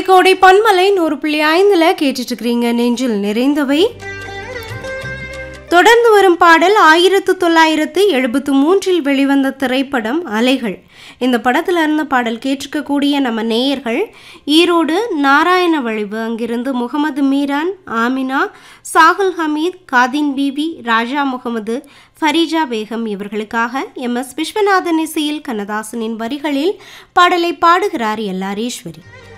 கோடை பன்மலை 100.5 கேட்டுட்டு இருக்கிறீங்க. நெஞ்சில் நிறைந்தவை. தொடர்ந்து வரும் பாடல் 1973 வெளிவந்த திரைப்படம் அலைகள். இந்த படத்துல இருந்த பாடல் கேட்டிருக்கக்கூடிய நம்ம நேயர்கள் ஈரோடு நாராயண வழிவு, அங்கிருந்து முகமது மீரான், ஆமினா, சாகுல் ஹமீத், காதின் பிபி, ராஜா முகமது, ஃபரிஜா பேகம் இவர்களுக்காக MS விஸ்வநாதன் இசையில் கண்ணதாசனின் வரிகளில் பாடலை பாடுகிறார் எல்லாரீஸ்வரி.